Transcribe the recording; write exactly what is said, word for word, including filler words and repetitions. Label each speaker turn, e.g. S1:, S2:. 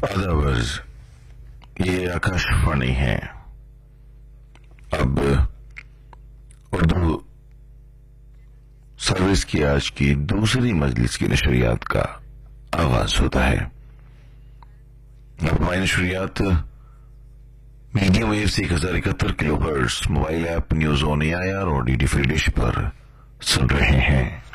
S1: Otherwise ये आकाशवाणी है। अब उर्दू सर्विस की आज की दूसरी मजलिस की नशरियात का आगाज होता है। अब हमारी नशरियात मीडियम वेव से एक हजार इकहत्तर kilo hertz mobile app news on AIR और डीडी फ्री डिश पर सुन रहे हैं।